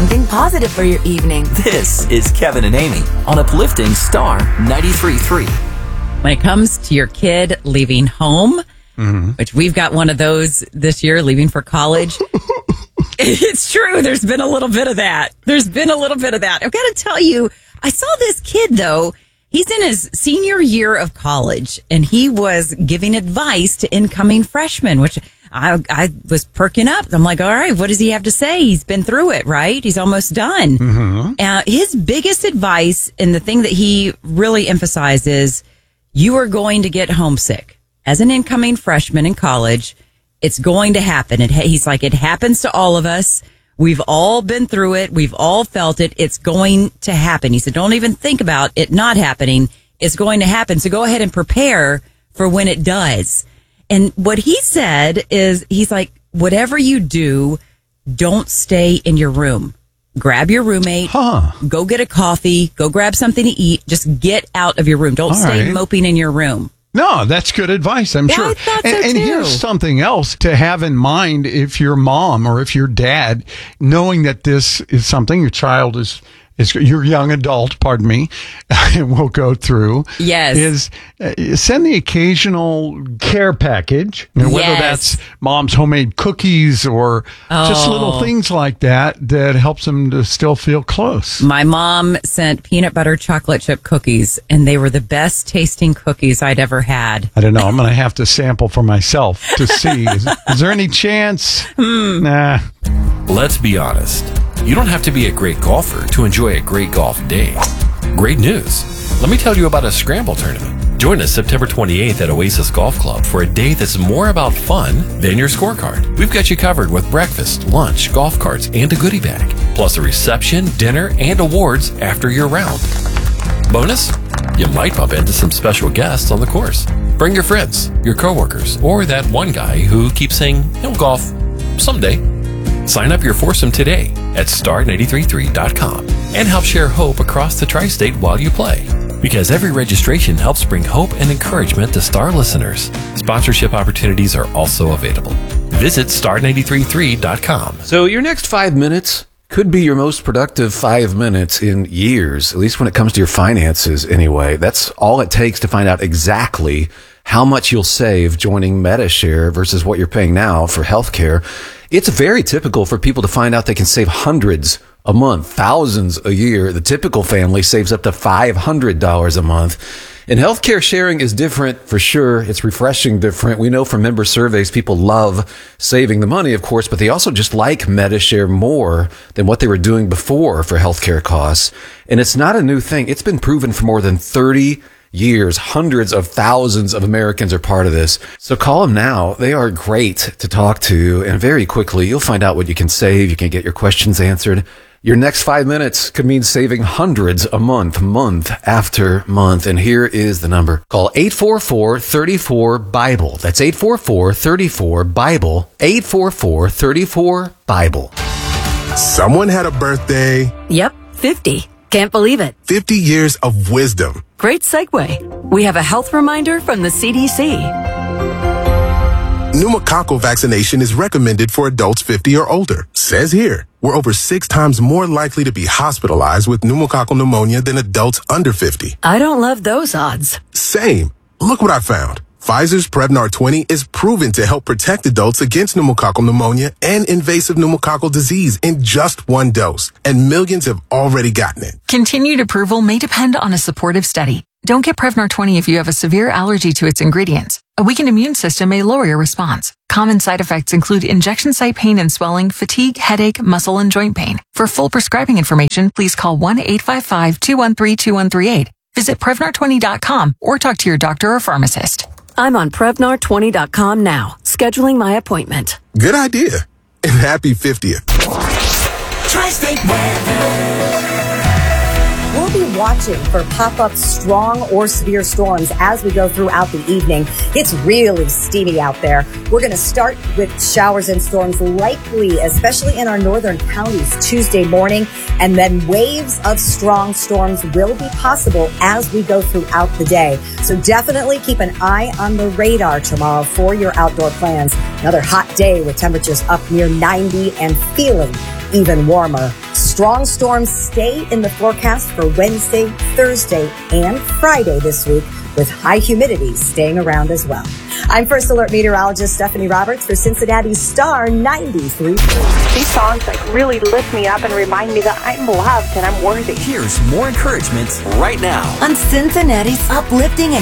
something positive for your evening. This is Kevin and Amy on Uplifting Star 93.3. When it comes to your kid leaving home, which we've got one of those this year, leaving for college. It's true. There's been a little bit of that. I've got to tell you, I saw this kid, though. He's in his senior year of college, and he was giving advice to incoming freshmen, which I was perking up. I'm like, all right, what does he have to say? He's been through it, right? He's almost done. His biggest advice, and the thing that he really emphasized is, you are going to get homesick. As an incoming freshman in college, it's going to happen. He's like, it happens to all of us. We've all been through it. We've all felt it. It's going to happen. He said, don't even think about it not happening. It's going to happen. So go ahead and prepare for when it does. And what he said is, he's like, whatever you do, don't stay in your room. Grab your roommate, go get a coffee, go grab something to eat. Just get out of your room. Don't stay moping in your room. No, that's good advice, I'm sure. I thought so and too. Here's something else to have in mind if your mom or if your dad, knowing that this is something your child is your young adult, pardon me, will go through. Yes. Is send the occasional care package, whether that's mom's homemade cookies or just little things like that helps them to still feel close. My mom sent peanut butter chocolate chip cookies, and they were the best tasting cookies I'd ever had. I don't know. I'm going to have to sample for myself to see. Is there any chance? Nah. Let's be honest. You don't have to be a great golfer to enjoy a great golf day. Great news. Let me tell you about a scramble tournament. Join us September 28th at Oasis Golf Club for a day that's more about fun than your scorecard. We've got you covered with breakfast, lunch, golf carts, and a goodie bag, plus a reception, dinner, and awards after your round. Bonus? You might bump into some special guests on the course. Bring your friends, your coworkers, or that one guy who keeps saying he'll golf someday. Sign up your foursome today at star933.com and help share hope across the tri-state while you play. Because every registration helps bring hope and encouragement to Star listeners. Sponsorship opportunities are also available. Visit star933.com. So your next 5 minutes could be your most productive 5 minutes in years, at least when it comes to your finances anyway. That's all it takes to find out exactly how much you'll save joining Medi-Share versus what you're paying now for healthcare. It's very typical for people to find out they can save hundreds a month, thousands a year. The typical family saves up to $500 a month. And healthcare sharing is different for sure. It's refreshing different. We know from member surveys, people love saving the money, of course, but they also just like Medi-Share more than what they were doing before for healthcare costs. And it's not a new thing. It's been proven for more than 30 years. Hundreds of thousands of Americans are part of this. So call them now. They are great to talk to. And very quickly, you'll find out what you can save. You can get your questions answered. Your next 5 minutes could mean saving hundreds a month, month after month. And here is the number. Call 844-34-BIBLE. That's 844-34-BIBLE. 844-34-BIBLE. Someone had a birthday. Yep, 50. Can't believe it. 50 years of wisdom. Great segue. We have a health reminder from the CDC. Pneumococcal vaccination is recommended for adults 50 or older. Says here, we're over 6 times more likely to be hospitalized with pneumococcal pneumonia than adults under 50. I don't love those odds. Same. Look what I found. Pfizer's Prevnar 20 is proven to help protect adults against pneumococcal pneumonia and invasive pneumococcal disease in just 1 dose, and millions have already gotten it. Continued approval may depend on a supportive study. Don't get Prevnar 20 if you have a severe allergy to its ingredients. A weakened immune system may lower your response. Common side effects include injection site pain and swelling, fatigue, headache, muscle, and joint pain. For full prescribing information, please call 1-855-213-2138. Visit Prevnar20.com or talk to your doctor or pharmacist. I'm on Prevnar20.com now, scheduling my appointment. Good idea. And happy 50th. Tri-State weather. We'll be watching for pop-up strong or severe storms as we go throughout the evening. It's really steamy out there. We're going to start with showers and storms likely, especially in our northern counties, Tuesday morning. And then waves of strong storms will be possible as we go throughout the day. So definitely keep an eye on the radar tomorrow for your outdoor plans. Another hot day with temperatures up near 90 and feeling even warmer. Strong storms stay in the forecast for Wednesday, Thursday, and Friday this week, with high humidity staying around as well. I'm First Alert meteorologist Stephanie Roberts for Cincinnati's Star 93. These songs really lift me up and remind me that I'm loved and I'm worthy. Here's more encouragement right now On Cincinnati's uplifting and